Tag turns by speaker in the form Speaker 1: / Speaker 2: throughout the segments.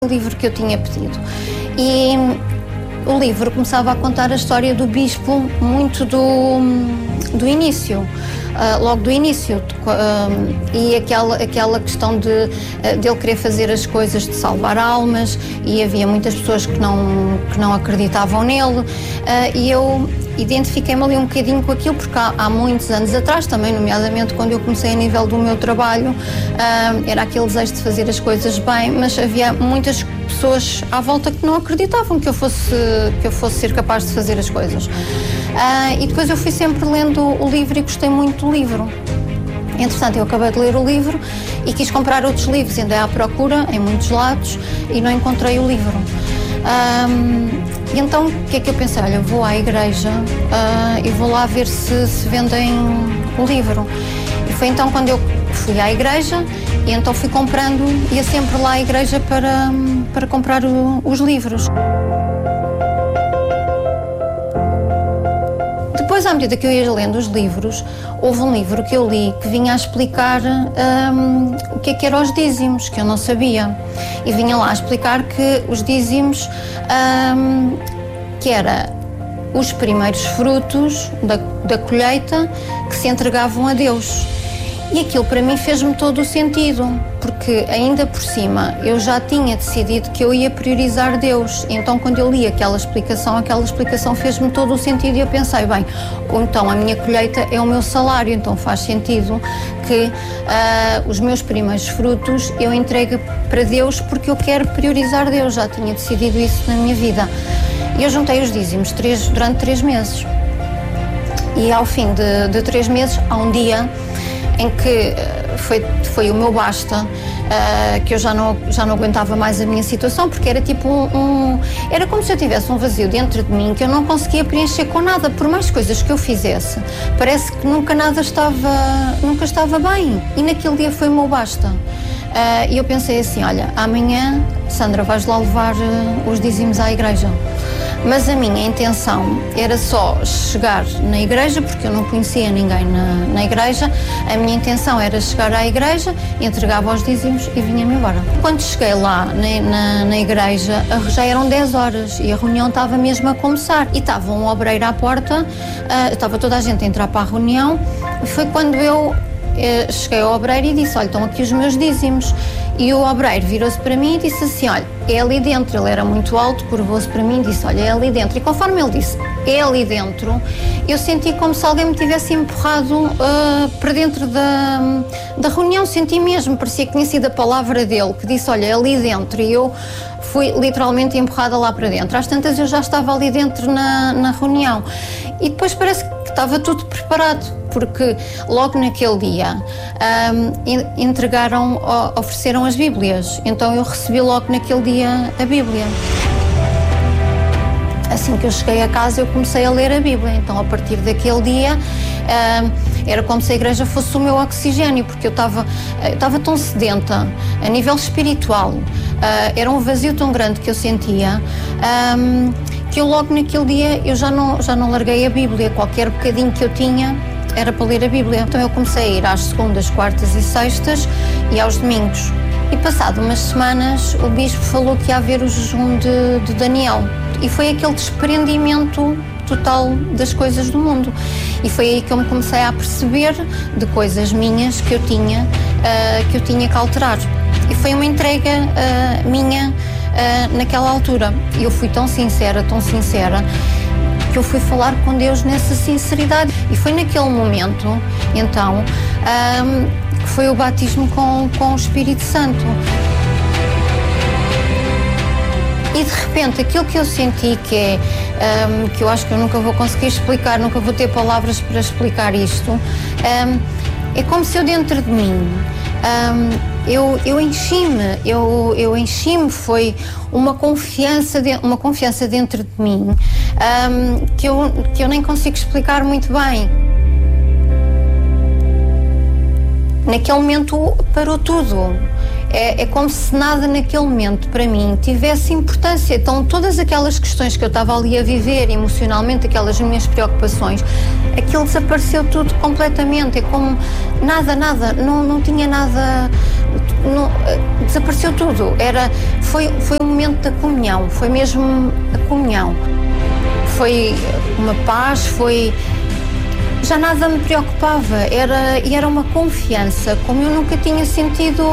Speaker 1: o livro que eu tinha pedido. E o livro começava a contar a história do bispo muito do início, logo do início, e aquela questão de ele querer fazer as coisas de salvar almas, e havia muitas pessoas que não acreditavam nele, e eu identifiquei-me ali um bocadinho com aquilo, porque há muitos anos atrás, também nomeadamente quando eu comecei a nível do meu trabalho, era aquele desejo de fazer as coisas bem, mas havia muitas pessoas à volta que não acreditavam que eu fosse ser capaz de fazer as coisas. E depois eu fui sempre lendo o livro e gostei muito do livro. Entretanto, eu acabei de ler o livro e quis comprar outros livros, andei à procura em muitos lados e não encontrei o livro. E então, o que é que eu pensei? Olha, vou à igreja e vou lá ver se vendem o livro. E foi então quando eu fui à igreja e então fui comprando, ia sempre lá à igreja para comprar os livros. Depois, à medida que eu ia lendo os livros, houve um livro que eu li que vinha a explicar o que eram os dízimos, que eu não sabia. E vinha lá a explicar que os dízimos, que era os primeiros frutos da colheita que se entregavam a Deus. E aquilo para mim fez-me todo o sentido, porque ainda por cima eu já tinha decidido que eu ia priorizar Deus. Então quando eu li aquela explicação fez-me todo o sentido e eu pensei, bem, então a minha colheita é o meu salário, então faz sentido que os meus primeiros frutos eu entregue para Deus porque eu quero priorizar Deus, já tinha decidido isso na minha vida. E eu juntei os dízimos durante 3 meses. E ao fim de 3 meses, há um dia em que foi o meu basta, que eu já não aguentava mais a minha situação, porque era tipo era como se eu tivesse um vazio dentro de mim que eu não conseguia preencher com nada, por mais coisas que eu fizesse. Parece que nunca estava bem. E naquele dia foi o meu basta. E eu pensei assim, olha, amanhã, Sandra, vais lá levar os dízimos à igreja. Mas a minha intenção era só chegar na igreja, porque eu não conhecia ninguém na igreja. A minha intenção era chegar à igreja, entregava os dízimos e vinha-me embora. Quando cheguei lá na igreja, já eram 10 horas e a reunião estava mesmo a começar. E estava um obreiro à porta, estava toda a gente a entrar para a reunião. E foi quando eu cheguei ao obreiro e disse, olha, estão aqui os meus dízimos. E o obreiro virou-se para mim e disse assim, olha, é ali dentro. Ele era muito alto, curvou-se para mim e disse, olha, é ali dentro. E conforme ele disse, é ali dentro, eu senti como se alguém me tivesse empurrado para dentro da reunião. Senti mesmo, parecia que tinha sido a palavra dele, que disse, olha, é ali dentro. E eu fui literalmente empurrada lá para dentro. Às tantas eu já estava ali dentro na reunião. E depois parece que estava tudo preparado, porque logo naquele dia ofereceram as Bíblias. Então eu recebi logo naquele dia a Bíblia. Assim que eu cheguei a casa eu comecei a ler a Bíblia. Então a partir daquele dia era como se a igreja fosse o meu oxigênio, porque eu estava tão sedenta a nível espiritual, era um vazio tão grande que eu sentia, que eu logo naquele dia eu já não larguei a Bíblia. Qualquer bocadinho que eu tinha era para ler a Bíblia. Então eu comecei a ir às segundas, quartas e sextas e aos domingos. E passado umas semanas o bispo falou que ia haver o jejum de Daniel. E foi aquele desprendimento total das coisas do mundo. E foi aí que eu me comecei a perceber de coisas minhas que eu tinha que alterar. E foi uma entrega minha naquela altura. E eu fui tão sincera, que eu fui falar com Deus nessa sinceridade. E foi naquele momento, então, que foi o batismo com o Espírito Santo. E de repente, aquilo que eu senti que eu acho que eu nunca vou conseguir explicar, nunca vou ter palavras para explicar isto, é como se eu dentro de mim, eu enchi-me, foi uma confiança dentro de mim, que eu nem consigo explicar muito bem. Naquele momento parou tudo. É como se nada naquele momento para mim tivesse importância. Então todas aquelas questões que eu estava ali a viver emocionalmente, aquelas minhas preocupações, aquilo desapareceu tudo completamente. É como nada, não tinha nada, desapareceu tudo. Foi um momento da comunhão, foi mesmo a comunhão. Foi uma paz, já nada me preocupava, era uma confiança como eu nunca tinha sentido.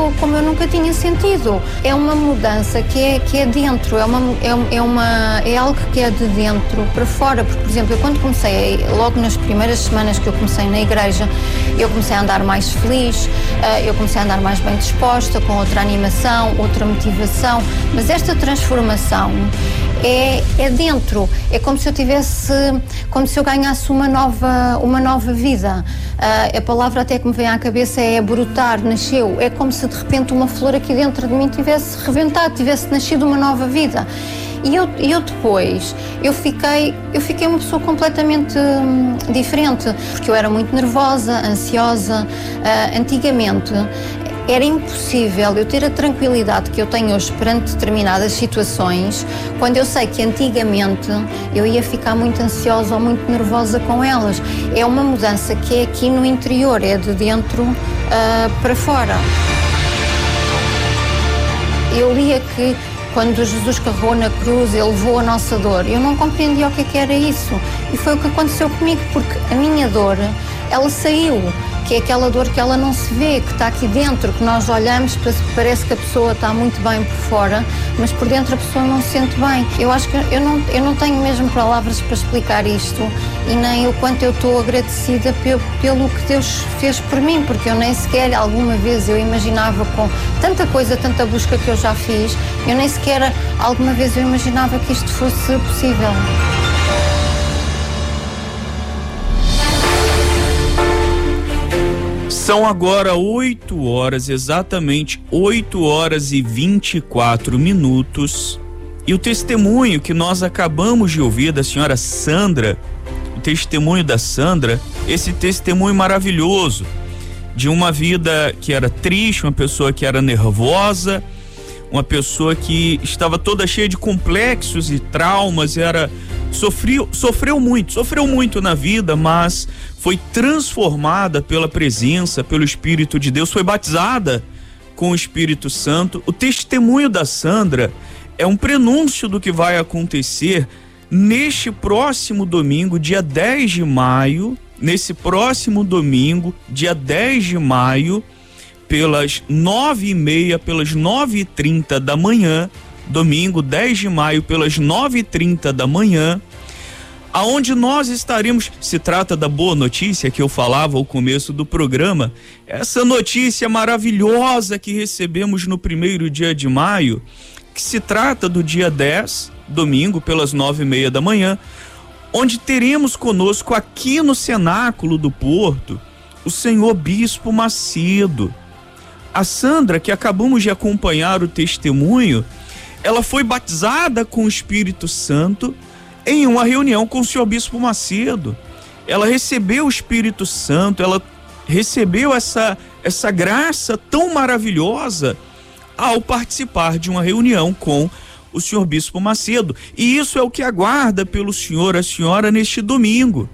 Speaker 1: É uma mudança que é dentro, é algo que é de dentro para fora, porque, por exemplo, eu quando comecei, logo nas primeiras semanas que eu comecei na igreja, eu comecei a andar mais feliz, eu comecei a andar mais bem disposta, com outra animação, outra motivação, mas esta transformação é dentro, é como se eu ganhasse uma nova vida. A palavra até que me vem à cabeça é brotar, nasceu. É como se de repente uma flor aqui dentro de mim tivesse reventado, tivesse nascido uma nova vida. E eu depois, eu fiquei uma pessoa completamente diferente, porque eu era muito nervosa, ansiosa. Antigamente era impossível eu ter a tranquilidade que eu tenho hoje perante determinadas situações, quando eu sei que antigamente eu ia ficar muito ansiosa ou muito nervosa com elas. É uma mudança que é aqui no interior, é de dentro para fora. Eu lia que quando Jesus carregou na cruz, Ele levou a nossa dor. Eu não compreendia o que era isso. E foi o que aconteceu comigo, porque a minha dor, ela saiu. Que é aquela dor que ela não se vê, que está aqui dentro, que nós olhamos, parece que a pessoa está muito bem por fora, mas por dentro a pessoa não se sente bem. Eu acho que eu não tenho mesmo palavras para explicar isto, e nem o quanto eu estou agradecida pelo que Deus fez por mim, porque eu nem sequer alguma vez eu imaginava, com tanta coisa, tanta busca que eu já fiz, eu nem sequer alguma vez eu imaginava que isto fosse possível.
Speaker 2: São agora 8 horas, exatamente 8 horas e 24 minutos. E o testemunho que nós acabamos de ouvir da senhora Sandra, o testemunho da Sandra, esse testemunho maravilhoso de uma vida que era triste, uma pessoa que era nervosa, uma pessoa que estava toda cheia de complexos e traumas, sofreu muito na vida, mas foi transformada pela presença, pelo Espírito de Deus, foi batizada com o Espírito Santo. O testemunho da Sandra é um prenúncio do que vai acontecer neste próximo domingo, dia 10 de maio, pelas 9h30, pelas 9h30 da manhã, domingo 10 de maio, pelas 9h30 da manhã, aonde nós estaremos. Se trata da boa notícia que eu falava ao começo do programa, essa notícia maravilhosa que recebemos no primeiro dia de maio, que se trata do dia 10, domingo, pelas 9h30 da manhã, onde teremos conosco aqui no Cenáculo do Porto o senhor Bispo Macedo. A Sandra, que acabamos de acompanhar o testemunho, ela foi batizada com o Espírito Santo em uma reunião com o senhor Bispo Macedo. Ela recebeu o Espírito Santo, ela recebeu essa graça tão maravilhosa ao participar de uma reunião com o senhor Bispo Macedo. E isso é o que aguarda pelo senhor, a senhora, neste domingo.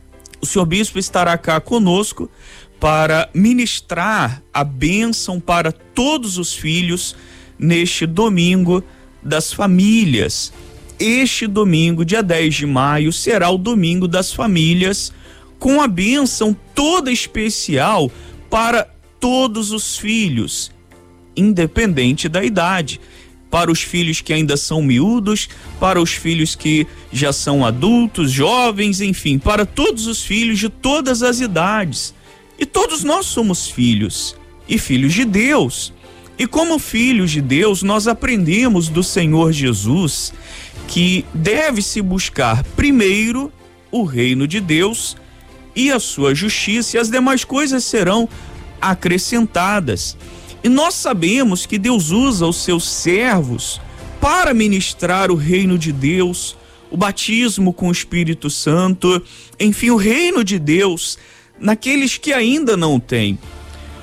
Speaker 2: O senhor Bispo estará cá conosco para ministrar a bênção para todos os filhos neste domingo das famílias. Este domingo, dia 10 de maio, será o domingo das famílias, com a bênção toda especial para todos os filhos, independente da idade. Para os filhos que ainda são miúdos, para os filhos que já são adultos, jovens, enfim, para todos os filhos de todas as idades. E todos nós somos filhos e filhos de Deus. E como filhos de Deus, nós aprendemos do Senhor Jesus que deve-se buscar primeiro o reino de Deus e a sua justiça, e as demais coisas serão acrescentadas. E nós sabemos que Deus usa os seus servos para ministrar o reino de Deus, o batismo com o Espírito Santo, enfim, o reino de Deus naqueles que ainda não têm.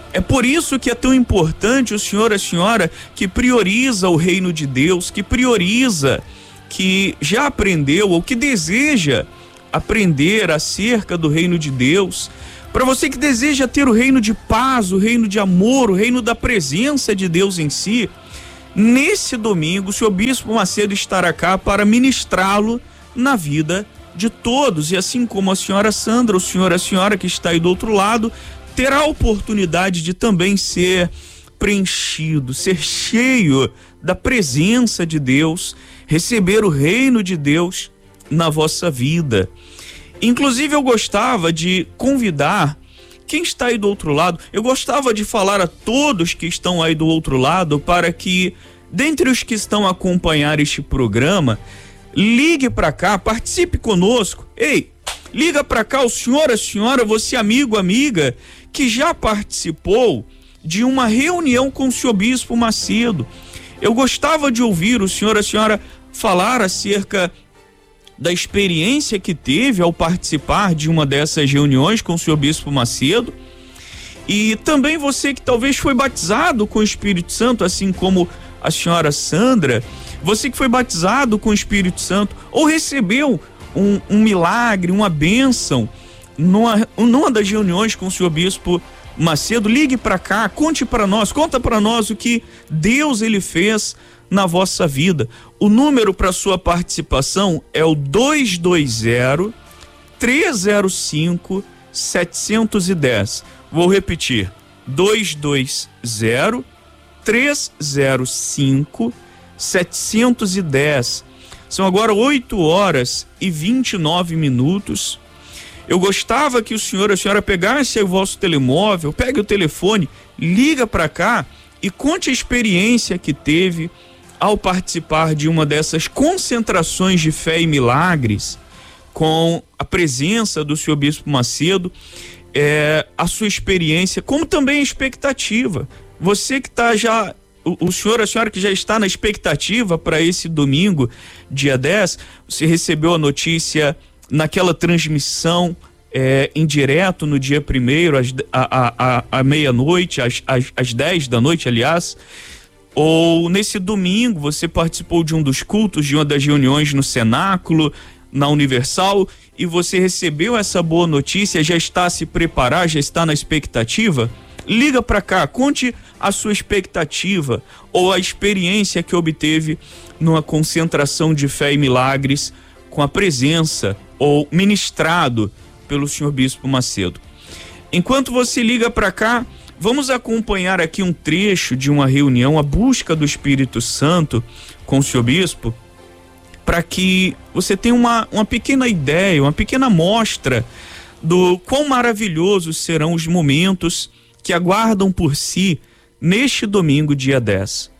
Speaker 2: É por isso que é tão importante o senhor, a senhora que prioriza o reino de Deus, que prioriza, que já aprendeu ou que deseja aprender acerca do reino de Deus. Para você que deseja ter o reino de paz, o reino de amor, o reino da presença de Deus em si, nesse domingo o senhor Bispo Macedo estará cá para ministrá-lo na vida de todos. E assim como a senhora Sandra, o senhor, a senhora que está aí do outro lado, terá a oportunidade de também ser preenchido, ser cheio da presença de Deus, receber o reino de Deus na vossa vida. Inclusive eu gostava de convidar quem está aí do outro lado, eu gostava de falar a todos que estão aí do outro lado para que, dentre os que estão a acompanhar este programa, ligue para cá, participe conosco. Ei, liga para cá o senhor, a senhora, você amigo, amiga, que já participou de uma reunião com o senhor Bispo Macedo. Eu gostava de ouvir o senhor, a senhora falar acerca da experiência que teve ao participar de uma dessas reuniões com o senhor Bispo Macedo. E também você que talvez foi batizado com o Espírito Santo, assim como a senhora Sandra, você que foi batizado com o Espírito Santo ou recebeu um milagre, uma bênção numa das reuniões com o senhor Bispo Macedo, ligue para cá, conta para nós o que Deus ele fez na vossa vida. O número para sua participação é o 220-305-710. Vou repetir, 220-305-710. São agora 8h29. Eu gostava que o senhor, a senhora pegasse o vosso telemóvel, pegue o telefone, liga para cá e conte a experiência que teve ao participar de uma dessas concentrações de fé e milagres com a presença do senhor Bispo Macedo, a sua experiência, como também a expectativa. Você que está já, o senhor, a senhora que já está na expectativa para esse domingo, dia 10, você recebeu a notícia naquela transmissão em direto no dia 1º, à meia-noite, às 10 da noite, aliás, ou nesse domingo você participou de um dos cultos, de uma das reuniões no cenáculo, na Universal, e você recebeu essa boa notícia, já está a se preparar, já está na expectativa? Liga para cá, conte a sua expectativa ou a experiência que obteve numa concentração de fé e milagres com a presença ou ministrado pelo senhor Bispo Macedo. Enquanto você liga para cá, vamos acompanhar aqui um trecho de uma reunião, a busca do Espírito Santo com o senhor Bispo, para que você tenha uma pequena ideia, uma pequena amostra do quão maravilhosos serão os momentos que aguardam por si neste domingo, dia 10.